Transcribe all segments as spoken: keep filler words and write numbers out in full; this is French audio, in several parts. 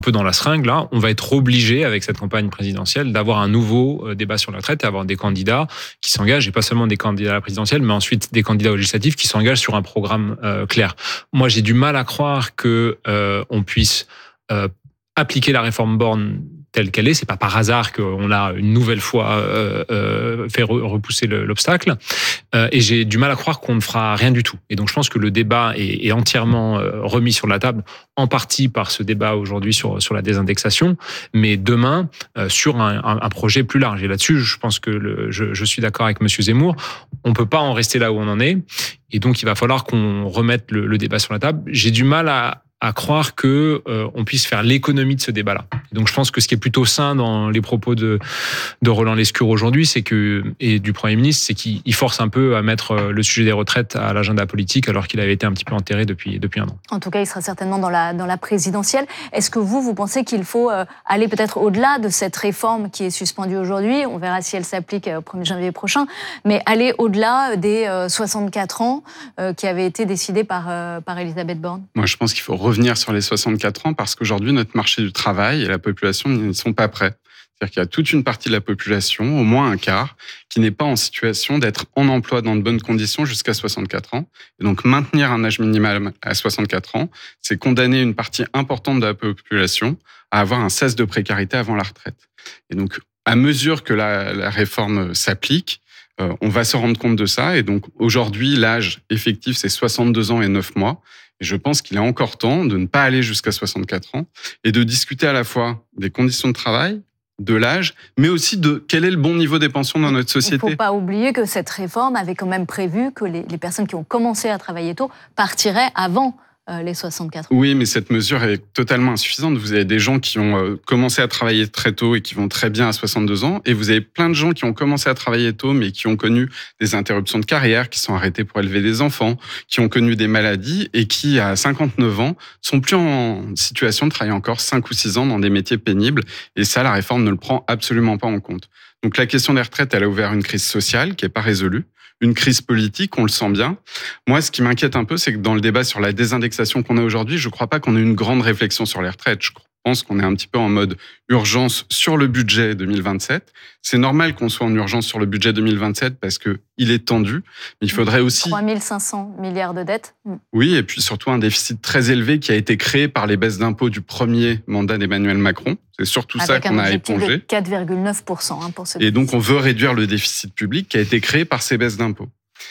peu dans la seringue, là, on va être obligé, avec cette campagne présidentielle, d'avoir un nouveau euh, débat sur la retraite et avoir des candidats qui s'engagent, et pas seulement des candidats à la présidentielle, mais ensuite des candidats aux législatives qui s'engagent sur un programme euh, clair. Moi, j'ai du mal à croire que euh, on puisse euh, appliquer la réforme Borne telle qu'elle est. C'est pas par hasard qu'on a une nouvelle fois euh, euh, fait repousser le, l'obstacle. Euh, et j'ai du mal à croire qu'on ne fera rien du tout. Et donc, je pense que le débat est, est entièrement euh, remis sur la table, en partie par ce débat aujourd'hui sur, sur la désindexation, mais demain, euh, sur un, un, un projet plus large. Et là-dessus, je pense que le, je, je suis d'accord avec Monsieur Zemmour. On peut pas en rester là où on en est. Et donc, il va falloir qu'on remette le, le débat sur la table. J'ai du mal à à croire que euh, on puisse faire l'économie de ce débat-là. Donc je pense que ce qui est plutôt sain dans les propos de de Roland Lescure aujourd'hui, c'est que et du Premier ministre, c'est qu'il force un peu à mettre le sujet des retraites à l'agenda politique alors qu'il avait été un petit peu enterré depuis depuis un an. En tout cas, il sera certainement dans la dans la présidentielle. Est-ce que vous vous pensez qu'il faut euh, aller peut-être au-delà de cette réforme qui est suspendue aujourd'hui? On verra si elle s'applique au premier janvier prochain, mais aller au-delà des euh, soixante-quatre ans euh, qui avaient été décidés par euh, par Elisabeth Borne. Moi, je pense qu'il faut revenir sur les soixante-quatre ans parce qu'aujourd'hui, notre marché du travail et la population n'y sont pas prêts. C'est-à-dire qu'il y a toute une partie de la population, au moins un quart, qui n'est pas en situation d'être en emploi dans de bonnes conditions jusqu'à soixante-quatre ans. Et donc, maintenir un âge minimal à soixante-quatre ans, c'est condamner une partie importante de la population à avoir un cesse de précarité avant la retraite. Et donc, à mesure que la, la réforme s'applique, euh, on va se rendre compte de ça. Et donc, aujourd'hui, l'âge effectif, c'est soixante-deux ans et neuf mois. Et je pense qu'il est encore temps de ne pas aller jusqu'à soixante-quatre ans et de discuter à la fois des conditions de travail, de l'âge, mais aussi de quel est le bon niveau des pensions dans notre société. Il ne faut pas oublier que cette réforme avait quand même prévu que les, les personnes qui ont commencé à travailler tôt partiraient avant euh, les soixante-quatre ans. Oui, mais cette mesure est totalement insuffisante. Vous avez des gens qui ont euh, commencé à travailler très tôt et qui vont très bien à soixante-deux ans, et vous avez plein de gens qui ont commencé à travailler tôt, mais qui ont connu des interruptions de carrière, qui sont arrêtés pour élever des enfants, qui ont connu des maladies et qui, à cinquante-neuf ans, sont plus en situation de travailler encore cinq ou six ans dans des métiers pénibles. Et ça, la réforme ne le prend absolument pas en compte. Donc la question des retraites, elle a ouvert une crise sociale qui n'est pas résolue, une crise politique, on le sent bien. Moi, ce qui m'inquiète un peu, c'est que dans le débat sur la désindexation qu'on a aujourd'hui, je ne crois pas qu'on ait une grande réflexion sur les retraites. Je pense qu'on est un petit peu en mode urgence sur le budget deux mille vingt-sept. C'est normal qu'on soit en urgence sur le budget deux mille vingt-sept parce qu'il est tendu. Mais il faudrait aussi... trois mille cinq cents milliards de dettes. Oui, et puis surtout un déficit très élevé qui a été créé par les baisses d'impôts du premier mandat d'Emmanuel Macron. C'est surtout Avec ça qu'on a épongé. épongé. quatre virgule neuf pour cent hein, pour ce Et déficit. donc on veut réduire le déficit public qui a été créé par ces baisses d'impôts.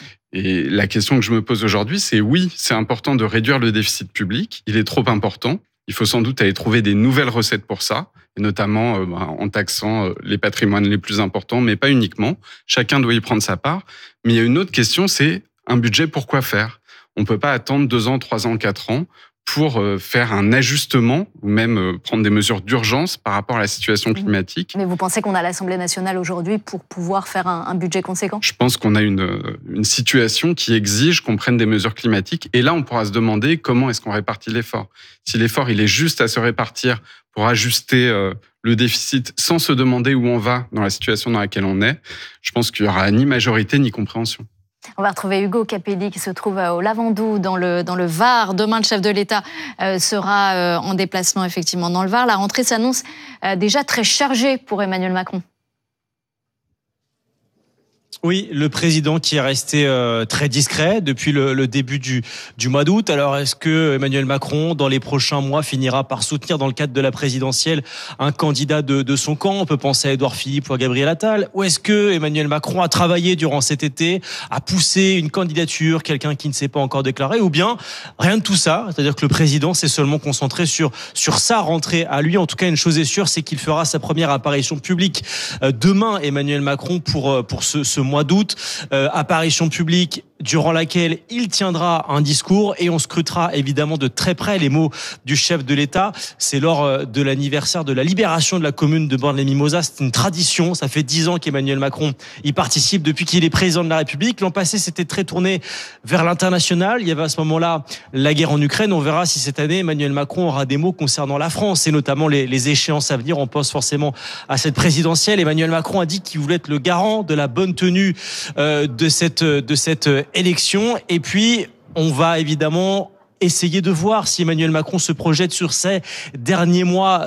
Et la question que je me pose aujourd'hui, c'est oui, c'est important de réduire le déficit public. Il est trop important. Il faut sans doute aller trouver des nouvelles recettes pour ça, et notamment euh, en taxant euh, les patrimoines les plus importants, mais pas uniquement. Chacun doit y prendre sa part. Mais il y a une autre question, c'est un budget pour quoi faire? On ne peut pas attendre deux ans, trois ans, quatre ans pour faire un ajustement ou même prendre des mesures d'urgence par rapport à la situation climatique. Mais vous pensez qu'on a l'Assemblée nationale aujourd'hui pour pouvoir faire un, un budget conséquent? Je pense qu'on a une, une situation qui exige qu'on prenne des mesures climatiques. Et là, on pourra se demander comment est-ce qu'on répartit l'effort. Si l'effort, il est juste à se répartir pour ajuster euh, le déficit sans se demander où on va dans la situation dans laquelle on est, je pense qu'il n'y aura ni majorité ni compréhension. On va retrouver Hugo Capelli qui se trouve au Lavandou dans le, dans le Var. Demain, le chef de l'État euh, sera euh, en déplacement effectivement dans le Var. La rentrée s'annonce euh, déjà très chargée pour Emmanuel Macron. Oui, le président qui est resté euh, très discret depuis le, le début du, du mois d'août. Alors, est-ce que Emmanuel Macron, dans les prochains mois, finira par soutenir dans le cadre de la présidentielle un candidat de, de son camp? On peut penser à Édouard Philippe ou à Gabriel Attal. Ou est-ce que Emmanuel Macron a travaillé durant cet été à pousser une candidature, quelqu'un qui ne s'est pas encore déclaré? Ou bien rien de tout ça, c'est-à-dire que le président s'est seulement concentré sur sur sa rentrée à lui. En tout cas, une chose est sûre, c'est qu'il fera sa première apparition publique euh, demain, Emmanuel Macron, pour pour ce, ce mois d'août, euh, apparition publique durant laquelle il tiendra un discours et on scrutera évidemment de très près les mots du chef de l'État. C'est lors de l'anniversaire de la libération de la commune de Bornes-les-Mimosas. C'est une tradition. Ça fait dix ans qu'Emmanuel Macron y participe depuis qu'il est président de la République. L'an passé, c'était très tourné vers l'international. Il y avait à ce moment-là la guerre en Ukraine. On verra si cette année, Emmanuel Macron aura des mots concernant la France et notamment les, les échéances à venir. On pense forcément à cette présidentielle. Emmanuel Macron a dit qu'il voulait être le garant de la bonne tenue euh, de cette, de cette élection. Et puis, on va évidemment essayer de voir si Emmanuel Macron se projette sur ces derniers mois